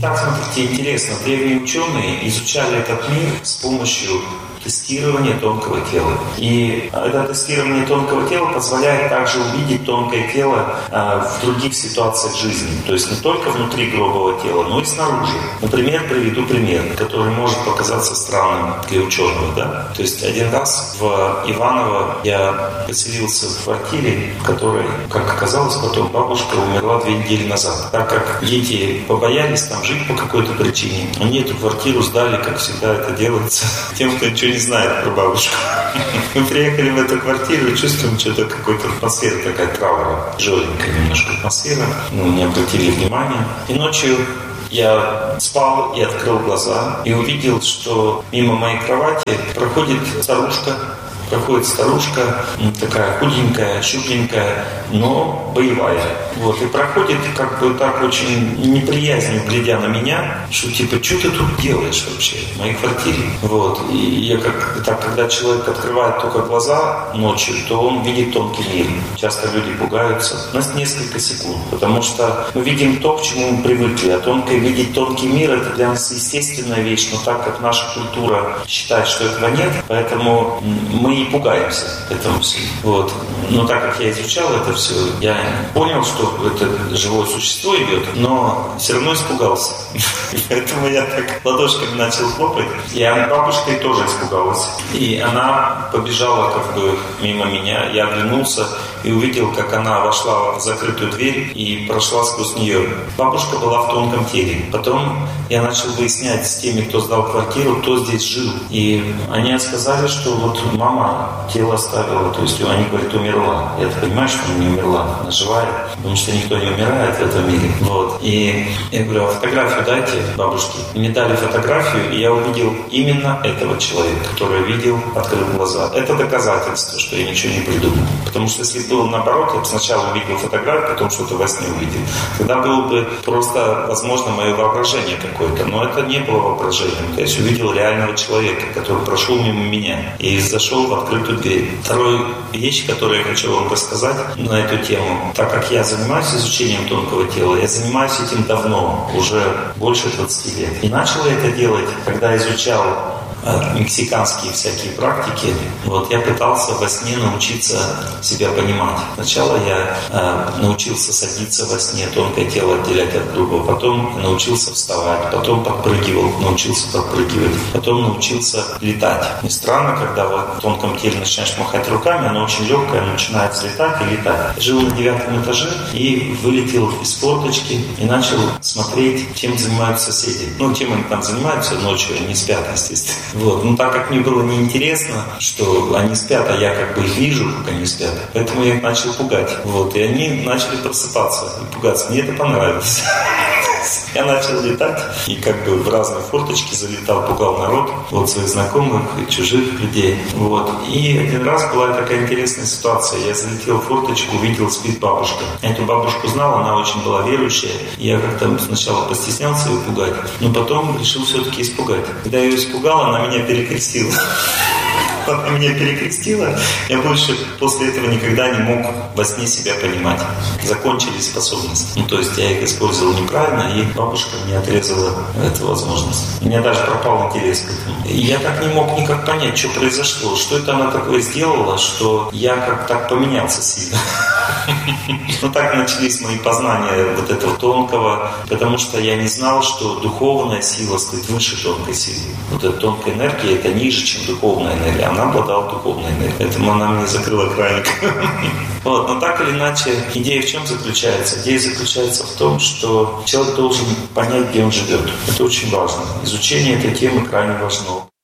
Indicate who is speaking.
Speaker 1: Так, смотрите, интересно. Древние ученые изучали этот мир с помощью тестирование тонкого тела. И это тестирование тонкого тела позволяет также увидеть тонкое тело в других ситуациях жизни. То есть не только внутри грубого тела, но и снаружи. Например, приведу пример, который может показаться странным для ученого. Да? То есть один раз в Иваново я поселился в квартире, в которой, как оказалось, потом бабушка умерла 2 недели назад. Так как дети побоялись там жить по какой-то причине, они эту квартиру сдали, как всегда это делается, тем, кто ничего не знает про бабушку. Мы приехали в эту квартиру и чувствуем что-то, какая-то атмосфера такая траурная, тяжеленькая немножко атмосфера. Мы не обратили внимания. И ночью я спал и открыл глаза и увидел, что мимо моей кровати проходит старушка, такая худенькая, щупленькая, но боевая. Вот, и проходит как бы так очень неприязнью, глядя на меня, что типа, что ты тут делаешь вообще в моей квартире? Вот, и я когда человек открывает только глаза ночью, то он видит тонкий мир. Часто люди пугаются. У нас несколько секунд, потому что мы видим то, к чему мы привыкли, а видеть тонкий мир — это для нас естественная вещь, но так как наша культура считает, что этого нет, поэтому мы и пугаемся этому всему. Вот. Но так как я изучал это все, я понял, что это живое существо идет, но все равно испугался. И поэтому я так ладошками начал хлопать. И бабушка тоже испугалась. И она побежала как бы мимо меня. Я оглянулся и увидел, как она вошла в закрытую дверь и прошла сквозь нее. Бабушка была в тонком теле. Потом я начал выяснять с теми, кто сдал квартиру, кто здесь жил. И они сказали, что вот мама тело оставила, то есть они говорят, умерла. Я понимаю, что она не умерла, она живая, потому что никто не умирает в этом мире. Вот. И я говорю, а фотографию дайте бабушке. Мне дали фотографию, и я увидел именно этого человека, который видел, открыл глаза. Это доказательство, что я ничего не придумал. Потому что если было наоборот, я бы сначала увидел фотографию, потом что-то во сне увидел. Тогда было бы просто, возможно, мое воображение какое-то. Но это не было воображением. То есть увидел реального человека, который прошел мимо меня и зашел в открытую дверь. Вторая вещь, которую я хочу вам рассказать на эту тему. Так как я занимаюсь изучением тонкого тела, я занимаюсь этим давно, уже больше 20 лет. И начал я это делать, когда изучал мексиканские всякие практики. Вот я пытался во сне научиться себя понимать. Сначала я научился садиться во сне, тонкое тело отделять от грубого. Потом научился вставать, потом научился подпрыгивать, потом научился летать. И странно, когда в тонком теле начинаешь махать руками, оно очень легкое, оно начинает взлетать и летать. Жил на 9 этаже и вылетел из форточки и начал смотреть, чем занимаются соседи. Чем они там занимаются ночью, они спят, естественно. Вот. Но так как мне было неинтересно, что они спят, а я как бы их вижу, как они спят, поэтому я их начал пугать. Вот. И они начали просыпаться и пугаться. Мне это понравилось. Я начал летать и как бы в разные форточки залетал, пугал народ, вот своих знакомых и чужих людей. Вот. И один раз была такая интересная ситуация. Я залетел в форточку, увидел, спит бабушка. Я эту бабушку знал, она очень была верующая. И я как-то сначала постеснялся ее пугать, но потом решил все-таки испугать. Когда я ее испугал, она меня перекрестила. Она меня перекрестила, я больше после этого никогда не мог во сне себя понимать. Закончились способности. То есть я их использовал неправильно, и бабушка мне отрезала эту возможность. У меня даже пропал интерес к этому. И я так не мог никак понять, что произошло, что это она такое сделала, что я как так поменялся сильно. Так начались мои познания вот этого тонкого, потому что я не знал, что духовная сила стоит выше тонкой силы. Вот эта тонкая энергия, это ниже, чем духовная энергия. Она обладала духовной энергией. Поэтому она мне закрыла краник. Вот. Но так или иначе, идея в чем заключается? Идея заключается в том, что человек должен понять, где он живет. Это очень важно. Изучение этой темы крайне важно.